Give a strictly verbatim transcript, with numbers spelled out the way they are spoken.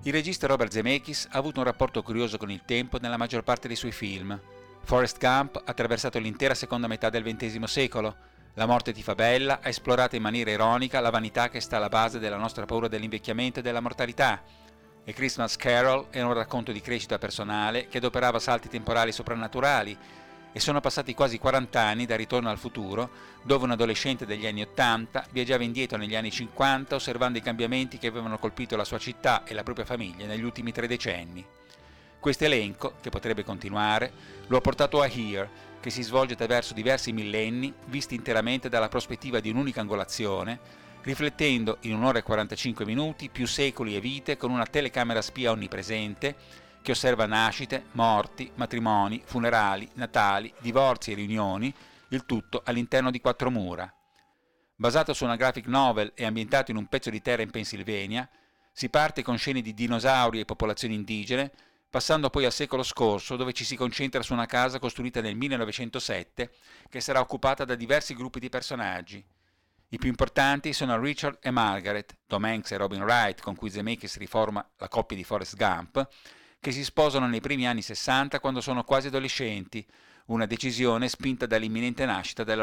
Il regista Robert Zemeckis ha avuto un rapporto curioso con il tempo nella maggior parte dei suoi film. Forrest Gump ha attraversato l'intera seconda metà del ventesimo secolo. La morte ti fa bella ha esplorato in maniera ironica la vanità che sta alla base della nostra paura dell'invecchiamento e della mortalità. E Christmas Carol è un racconto di crescita personale che adoperava salti temporali soprannaturali. E sono passati quasi quaranta anni da Ritorno al futuro, dove un adolescente degli anni ottanta viaggiava indietro negli anni cinquanta osservando i cambiamenti che avevano colpito la sua città e la propria famiglia negli ultimi tre decenni. Questo elenco, che potrebbe continuare, lo ha portato a Here, che si svolge attraverso diversi millenni, visti interamente dalla prospettiva di un'unica angolazione, riflettendo in un'ora e quarantacinque minuti più secoli e vite con una telecamera spia onnipresente che osserva nascite, morti, matrimoni, funerali, natali, divorzi e riunioni, il tutto all'interno di quattro mura. Basato su una graphic novel e ambientato in un pezzo di terra in Pennsylvania, si parte con scene di dinosauri e popolazioni indigene, passando poi al secolo scorso, dove ci si concentra su una casa costruita nel millenovecentosette che sarà occupata da diversi gruppi di personaggi. I più importanti sono Richard e Margaret, Tom Hanks e Robin Wright, con cui Zemeckis riforma la coppia di Forrest Gump, che si sposano nei primi anni sessanta quando sono quasi adolescenti, una decisione spinta dall'imminente nascita della